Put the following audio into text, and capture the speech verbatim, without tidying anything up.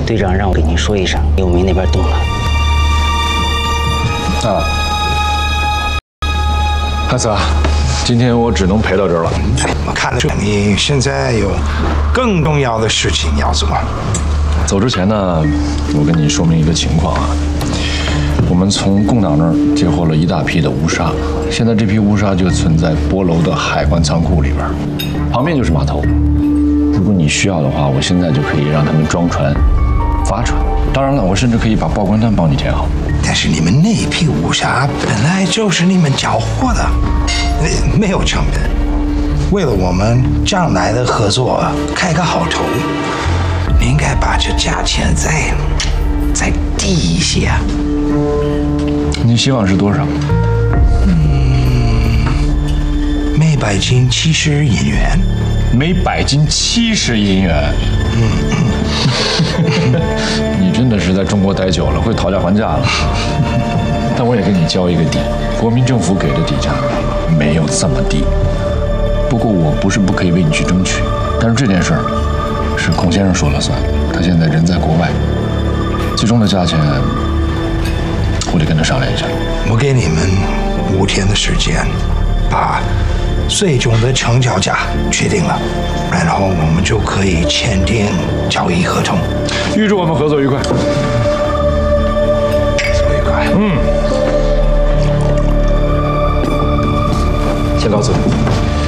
队长让我给您说一声，刘梅那边动了。 啊，汉子，今天我只能陪到这儿了。 我看得出你现在有更重要的事情要做。 走之前呢，我跟你说明一个情况啊。我们从共党那儿接获了一大批的乌纱，现在这批乌纱就存在波楼的海关仓库里边，旁边就是码头。如果你需要的话，我现在就可以让他们装船、发船。当然了，我甚至可以把报关单帮你填好。 但是你们那批乌纱本来就是你们缴获的，没有成本。为了我们将来的合作开个好头，你应该把这价钱再再低一些。 你希望是多少？ 嗯，每百斤七十银元。 每百斤七十银元。嗯，你真的是在中国待久了，会讨价还价了。但我也跟你交一个底，国民政府给的底价没有这么低。不过我不是不可以为你去争取，但是这件事儿是孔先生说了算，他现在人在国外，最终的价钱我得跟他商量一下。 我给你们五天的时间，把最终的成交价确定了，然后我们就可以签订交易合同。 预祝我们合作愉快。 合作愉快。 嗯。先告辞。